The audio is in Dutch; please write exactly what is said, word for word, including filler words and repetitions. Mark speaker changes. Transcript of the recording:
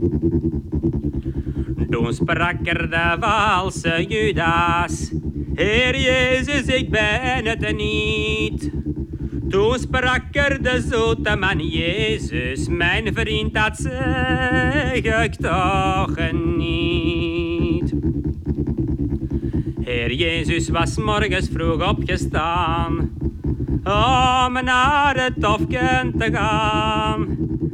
Speaker 1: Toen sprak er de valse Judas: Heer Jezus, ik ben het niet. Toen sprak er de zoete man Jezus: Mijn vriend, dat zeg ik toch niet. Heer Jezus was morgens vroeg opgestaan om naar het hofje te gaan.